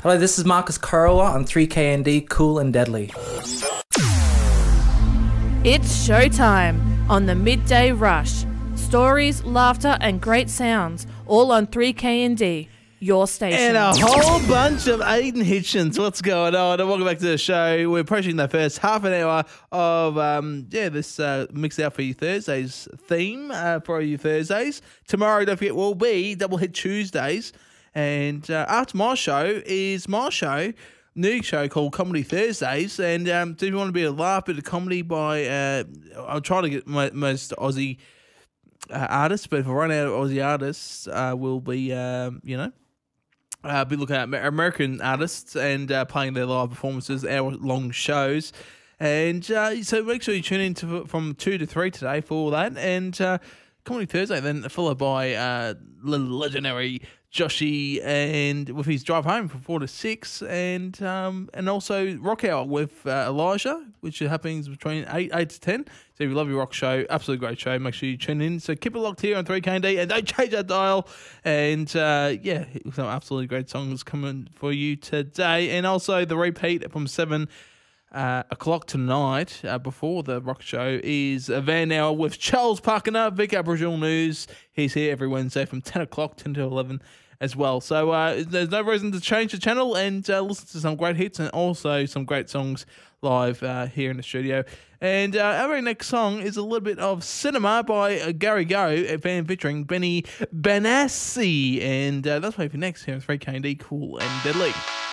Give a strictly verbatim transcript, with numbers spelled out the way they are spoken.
Hello, this is Marcus Korowa on three K N D, Cool and Deadly. It's showtime on the Midday Rush. Stories, laughter and great sounds, all on three K N D, your station. And a whole bunch of Aiden Hitchens. What's going on? And welcome back to the show. We're approaching the first half an hour of um, yeah this uh, Mix Out for You Thursdays theme uh, for you Thursdays. Tomorrow, don't forget, will be Double Hit Tuesdays. And uh, after my show is my show, new show called Comedy Thursdays. And um, do you want to be a laugh, bit of comedy by, uh, I'll try to get my, most Aussie uh, artists, but if I run out of Aussie artists, uh, we'll be, um, you know, uh, be looking at American artists and uh, playing their live performances, hour-long shows. And uh, so make sure you tune in to, from two to three today for all that. And uh, Comedy Thursday then followed by uh, legendary Joshy and with his drive home from four to six, and um, and also Rock Hour with uh, Elijah, which happens between eight eight to ten. So if you love your rock show, absolutely great show. Make sure you tune in. So keep it locked here on three K N D and don't change that dial. And uh, yeah, some absolutely great songs coming for you today, and also the repeat from seven. Uh, o'clock tonight, uh, before the rock show, is uh, Van Hour with Charles Parkiner, Vic Aboriginal News. He's here every Wednesday from ten o'clock, ten to eleven as well. So uh, there's no reason to change the channel and uh, listen to some great hits and also some great songs live uh, here in the studio. And uh, our very next song is a little bit of Cinema by uh, Gary Go, and featuring Benny Benassi. And uh, that's why for next here on three K N D, Cool and Deadly.